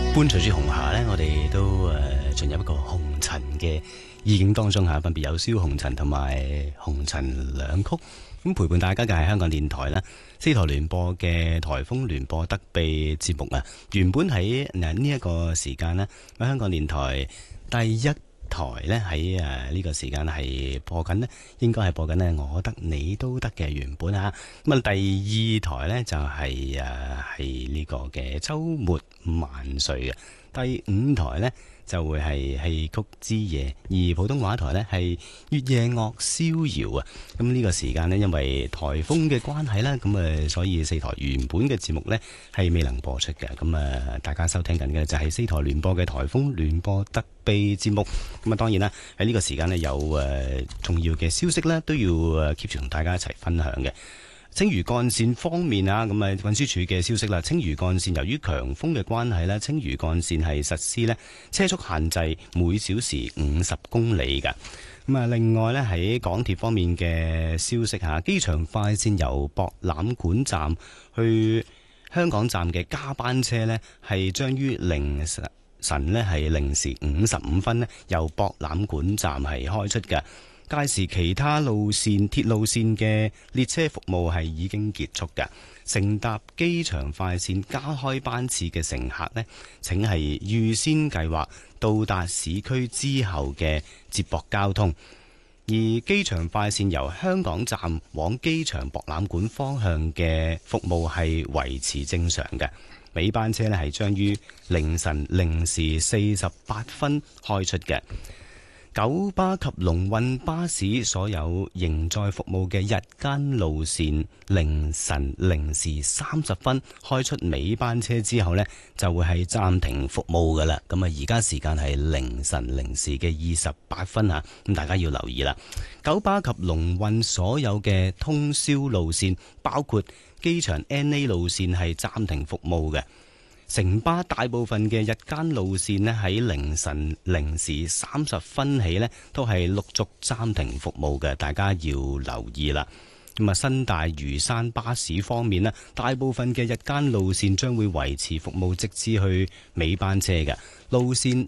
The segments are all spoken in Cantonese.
伴隨住紅霞呢，我哋都進入一個紅塵嘅意境當中嚇，分別有蕭紅塵同埋紅塵兩曲。咁陪伴大家嘅係香港電台啦，四台聯播嘅颱風聯播特備節目啊。原本喺呢一個時間呢，喺香港電台第一台呢，喺呢個時間係播緊呢，應該係播緊呢我得你都得嘅原本啊。咁啊，第二台呢，就係呢個嘅週末萬歲嘅，第五台呢，就會係戲曲之夜，而普通話台呢，係月夜樂逍遙啊。咁呢個時間呢，因為颱風嘅關係啦，咁所以四台原本嘅節目呢，係未能播出嘅。咁大家收聽緊嘅就係四台聯播嘅颱風聯播特備節目。咁當然啦，喺呢個時間呢，有重要嘅消息呢，都要keep 住同大家一齊分享嘅。青嶼幹線方面啊，咁運輸署嘅消息啦，青嶼幹線由於強風嘅關係呢，青嶼幹線係實施呢車速限制每小時50公里㗎。咁另外呢，喺港鐵方面嘅消息下，機場快線由博覽館站去香港站嘅加班車呢，係將於凌晨呢係0時55分呢由博覽館站係開出嘅。屆時其他鐵路線嘅列車服務係已經結束㗎。乘搭機場快線加開班次嘅乘客呢，請係預先計劃到達市區之後嘅接駁交通。而機場快線由香港站往機場博覽館方向嘅服務係維持正常嘅。尾班車呢係將於凌晨0時48分開出嘅。九巴及龍運巴士所有營載服務嘅日間路線，凌晨0時30分開出尾班車之後呢，就會係暫停服務噶啦。咁而家時間係凌晨0時嘅28分吓，咁大家要留意啦。九巴及龍運所有嘅通宵路線，包括機場 NA 路線係暫停服務嘅。城巴大部分嘅日間路線呢，喺凌晨0時30分起呢，都係陸續暫停服務嘅，大家要留意啦。咁新大嶼山巴士方面呢，大部分嘅日間路線將會維持服務，直至去尾班車嘅路線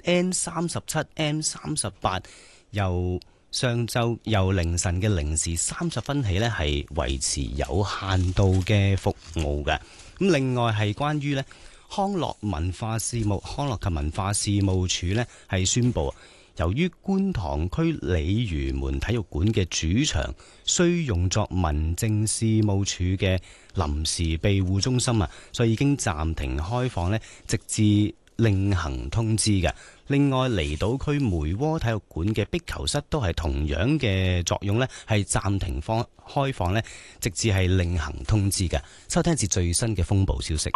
N37、N38 由凌晨嘅0時30分起呢，係維持有限度嘅服務嘅。咁另外係關於呢康樂及文化事務署呢係宣布，由於觀塘區鯉魚門體育館嘅主場需用作民政事務處嘅臨時庇護中心啊，所以已經暫停開放呢，直至另行通知嘅。另外，離島區梅窩體育館嘅壁球室都係同樣嘅作用呢，係暫停開放呢，直至係另行通知嘅。收聽至最新嘅風暴消息。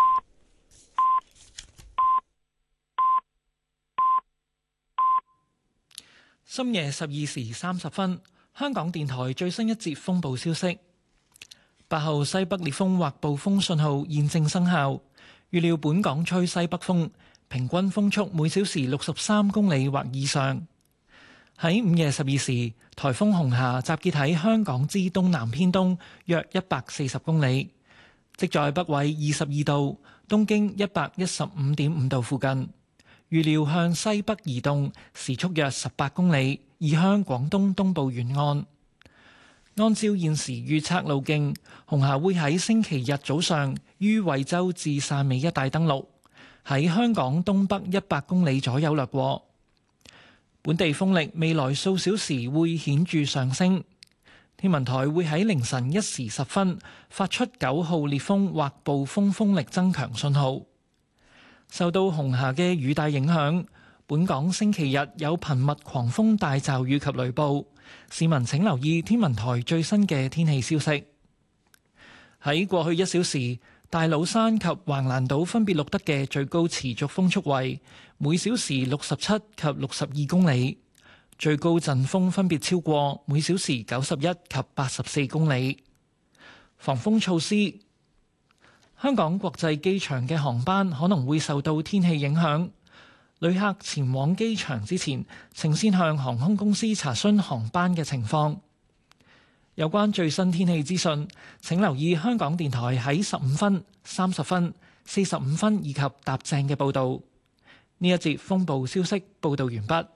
深夜12時30分，香港電台最新一節風暴消息：8號西北烈風或暴風信號現正生效，預料本港吹西北風，平均風速每小時63公里或以上。喺午夜12時，颱風紅霞集結喺香港之東南偏東約140公里，即在北緯22度、東經115.5度附近。預料向西北移動，時速約18公里，移向廣東東部沿岸。按照現時預測路徑，紅霞會喺星期日早上於惠州至汕尾一帶登陸，喺香港東北100公里左右掠過。本地風力未來數小時會顯著上升，天文台會喺凌晨1時10分發出9號烈風或暴風風力增強信號。受到紅霞嘅雨帶影響，本港星期日有頻密狂風大驟雨及雷暴，市民請留意天文台最新嘅天氣消息。喺過去1小時，大老山及橫瀾島分別錄得嘅最高持續風速為每小時67及62公里，最高陣風分別超過每小時91及84公里。防風措施：香港國際機場嘅航班可能會受到天氣影響，旅客前往機場之前，請先向航空公司查詢航班嘅情況。有關最新天氣資訊，請留意香港電台喺15分、30分、45分以及踏正嘅報導。 呢一節風暴消息報導完畢。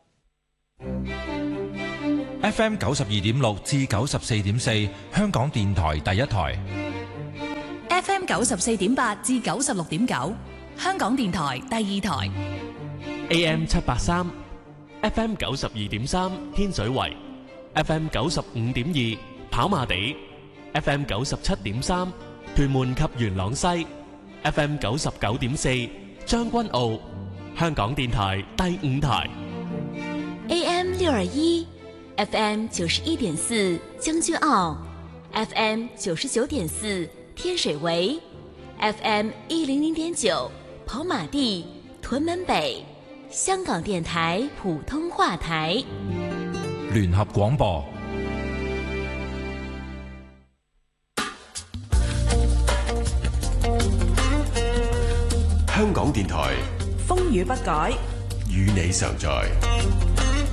FM 92.6至94.4，香港電台第一台。 FM 94.8至96.9，香港電台第二台。 AM 783 FM 92.3天水圍 FM 95.2跑馬地 FM 97.3屯門及元朗西 FM 99.4將軍澳，香港電台第五台。 AM 621 FM 91.4將軍澳 FM 99.4天水圍 FM 100.9跑馬地屯門北，香港電台普通話台。 聯合廣播。 香港電台風雨不改， 與你常在。